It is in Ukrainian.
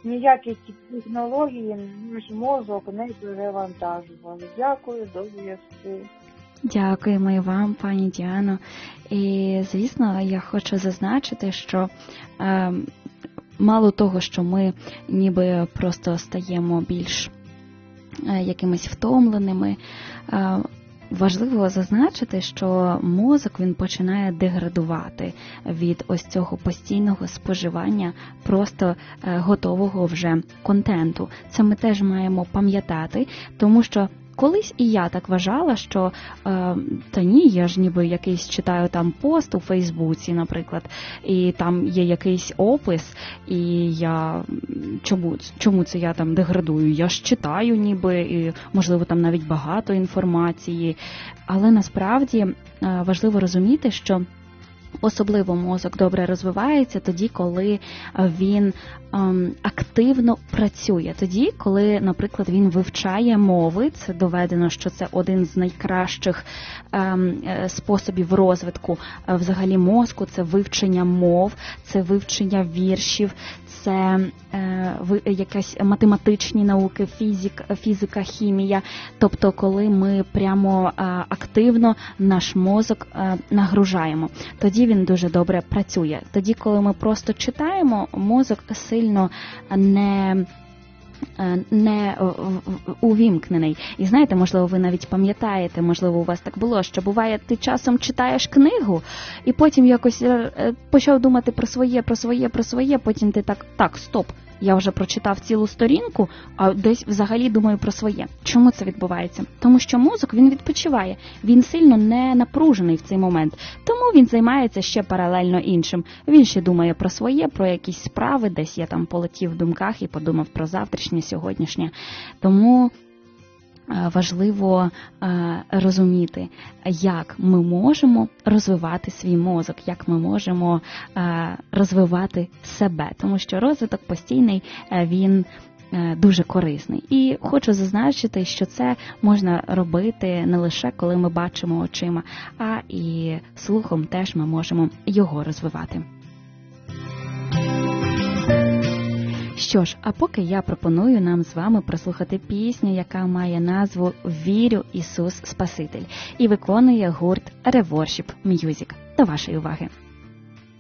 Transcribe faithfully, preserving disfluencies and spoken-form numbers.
ніякі ті технології наш мозок не перевантажували. Дякую, до зв'язку. Дякуємо і вам, пані Діано. І, звісно, я хочу зазначити, що е, мало того, що ми ніби просто стаємо більш е, якимись втомленими, е, важливо зазначити, що мозок, він починає деградувати від ось цього постійного споживання просто е, готового вже контенту. Це ми теж маємо пам'ятати, тому що колись і я так вважала, що е, та ні, я ж ніби якийсь читаю там пост у Фейсбуці, наприклад, і там є якийсь опис, і я чому, чому це я там деградую? Я ж читаю ніби, і можливо там навіть багато інформації, але насправді е, важливо розуміти, що особливо мозок добре розвивається тоді, коли він ем, активно працює. Тоді, коли, наприклад, він вивчає мови, це доведено, що це один з найкращих ем, способів розвитку е, взагалі мозку, це вивчення мов, це вивчення віршів, це е, якісь математичні науки, фізик, фізика, хімія. Тобто, коли ми прямо е, активно наш мозок е, нагружаємо, тоді він дуже добре працює. Тоді, коли ми просто читаємо, мозок сильно не... не увімкнений. І знаєте, можливо, ви навіть пам'ятаєте, можливо, у вас так було, що буває, ти часом читаєш книгу, і потім якось почав думати про своє, про своє, про своє, потім ти так, так, стоп, я вже прочитав цілу сторінку, а десь взагалі думаю про своє. Чому це відбувається? Тому що мозок, він відпочиває, він сильно не напружений в цей момент, тому він займається ще паралельно іншим. Він ще думає про своє, про якісь справи, десь я там полетів в думках і подумав про завтрашнє, сьогоднішнє. Тому важливо розуміти, як ми можемо розвивати свій мозок, як ми можемо розвивати себе, тому що розвиток постійний, він дуже корисний. І хочу зазначити, що це можна робити не лише коли ми бачимо очима, а і слухом теж ми можемо його розвивати. Що ж, а поки я пропоную нам з вами прослухати пісню, яка має назву «Вірю, Ісус Спаситель» і виконує гурт Reworship Music. До вашої уваги!